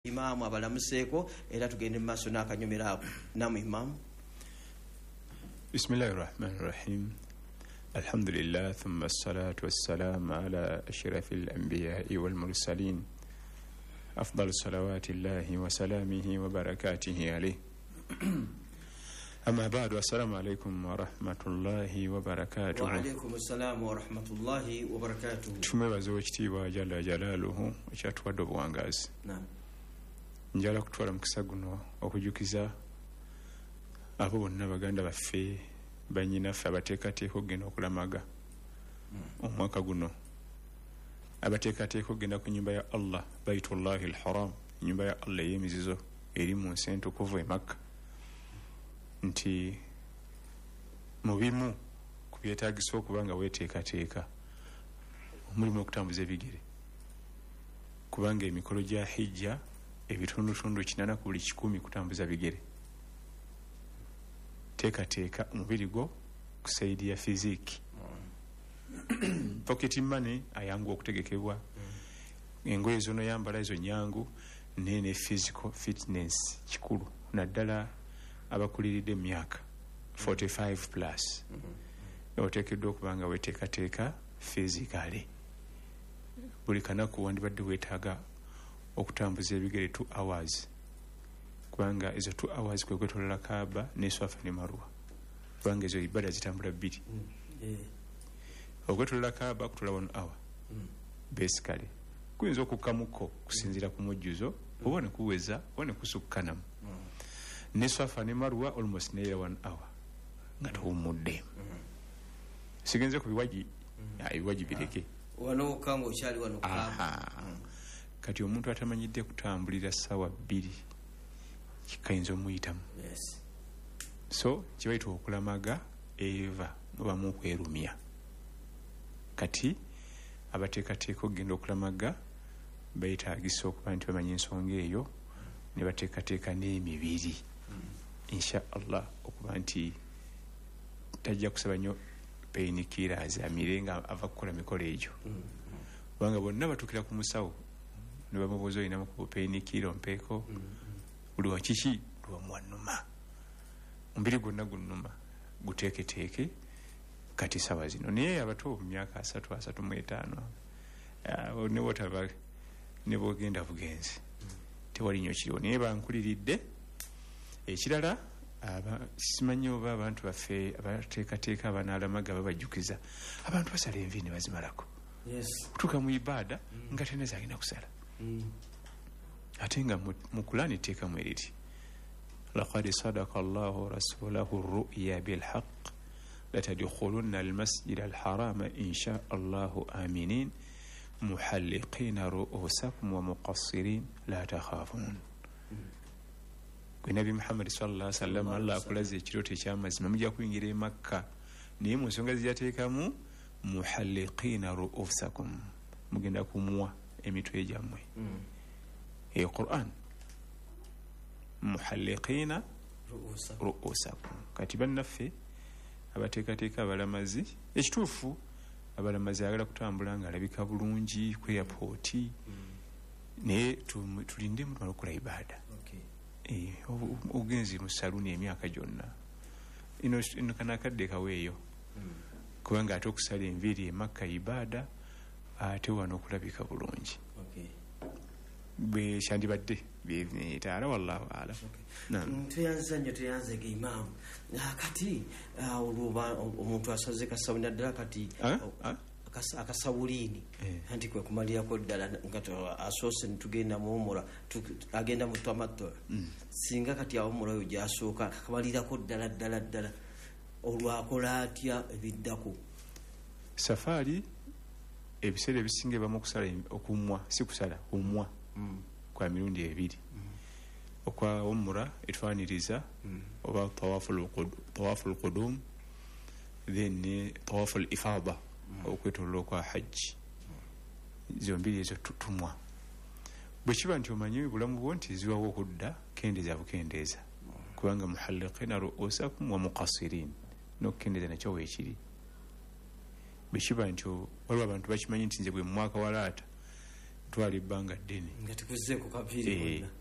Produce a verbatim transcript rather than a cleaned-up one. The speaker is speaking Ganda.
Imam abalamuseko era tugende mu maaso n'akanyomero ako. Namu Imam. Bismillahir Rahmanir Rahim. Alhamdulillah thumma assalatu wassalamu ala ashrafil anbiya'i wal mursalin. Afdalus salawatillahi wa salamihi wa barakatihi alayhi. Amma ba'du, assalamu alaykum wa rahmatullahi wa barakatuh. Wa alaykum assalam wa rahmatullahi wa barakatuh. Tumebaza ekitiibwa jalla jalaluhu ekyatuwadde obuwangazi. Naam. Njala kutwala mukisa guno okujukiza abo bonna baganda baffe banyinaffe abateekateeka okugenda okulamaga omwaka guno, abateekateeka okugenda ku nyumba ya Allah, Baitullahi al-Haram, nyumba ya Allah ey'emizizo eri mu nsi entukuvu e Makka, nti mu bimu ku byetaagisa okuba nga weeteekateeka omulimu okutambuza ebigere, kubanga emikolo gya hijja ebitundutundu kinana ku buli kikumi kutambuza bigere. Teekateeka omubiri gwo ku saidi ya fiziki. Pocket money ayangu okutegekebwa, engoye zono yambala ezo nyangu, nene physical fitness kikulu naddala abakuliridde emyaka forty-five plus. Oteekeddwa okuba nga weteekateeka physically. Buli kanaku wandibadde weetaaga okutambuza ebigere two hours, kubanga ezo two hours kwe kwetolola Kaaba ne Swafa ne Marwa, kubanga ezo ibada zitambula bbiri. Mm. Yeah. Okwetolola Kaaba kutola one hour. Mm. Basically kuyinza okukkamuko kusinzira ku mujjuzo oba ne kuweza oba ne kusukkanamu. Mm. Ne Swafa ne Marwa almost near one hour nga towummudde. Mm. Sigenze ku biwaji. Mm. Ebiwaji bireke. Wano kango okyali wano Kaaba. Mm. Kati omuntu atamanyidde kutambulira ssaawa bbiri kikayinza omuyitamu. Yes. So kibaitwa okulamaga eva mubamu okwerumya. Kati abateekateeka okugenda okulamaga beetaagisa okuba nti bamanyi ensonga eyo ne bateekateeka n'emibiri. Mm. Insha Allah okuba nti tajja kusaba nnyo painkillers amire nga ava kukola mikolo egyo. Mm. Kubanga bonna batukira ku musawo ne bamubuuza olina mu painkiller mpeeko. Mm. Buli wakiki lwamwanuma, omubiri gwonna gunnuma, guteeketeeke kati sawa zino. Naye abato mu myaka asatu asatu mu etaano ne botaba ne bogenda bugenzi tewali nnyo kiriwo, naye bankuliridde. Ekirala simanyi oba abantu baffe abateekateeka abanaalamaga babajjukiza abantu basala envi ne bazimalako. Yes. Kutuuka mu ibaada mm. nga tena zalina kusala. Mm. Ate nga mu Qur'ani teekamu eriti laqad sadaqa Allahu rasulahu ar-ru'ya bil haqq latadkhulunna al-masjid al-harama insha Allahu aminin muhalliqina ru'usakum wa muqassirin la takhafun. Kwe Nabi Muhammad sallallahu alaihi wasallam Allah akulaze ekirooto eky'amazima mujja kuyingira e Makka, naye mu nsonga ziyateekamu muhalliqina ru'usakum, mugenda kumwa emitwe gyammwe. Mm. E Qur'an muhalliqina ru'usakum. Kati bannaffe abateekateeka abalamazi, ekituufu abalamazi agala kutambula nga alabika bulungi ku airport. Mm. Naye tulinde mu tukola ibada. Okay. E, ogenzi mu saluni emyaka gyonna ino ino kana kadde kaweeyo. Mm. Kubanga ate okusala enviiri e Makka ibada, ate wano okulabika bulungi. Okay. Bwe kyandibadde byetaala wallahu alam. Okay. Tuyanza nnyo tuyanze ge Imam. Kati oluba omuntu asaze kasawuna ddala kati akasawulini anti kwe kumalirako ddala nga asoose ntugenda mu omura agenda mu tamattu. Singa kati omura oyo gyasooka kamalirako ddala ddala ddala olwakola atya ebiddako safari ebiseera ebisinga bamu kusala okumwa si kusala kumwa. Mm. Kwa mirundi ebiri. Mm. Okwa umra etwaniriza. Mm. Oba tawaful tawaful qudum then tawaful ifada. Mm. Okwetolola kwa hajji. Mm. Zombiri ezo tutumwa. Bwe kiba nti omanyi bulamu bwo nti ziwawo okudda kendeeza bukendeeza. Mm. Kubanga muhalliqina ru'usakum wa muqassirin n'okukendeeza nakyo weekiri. Bwe kiba nti waliwo abantu bakimanyi nti nze bwe mu mwaka walaata twala ebbanga ddene nga tekuzeeko kaviiri Eh, konna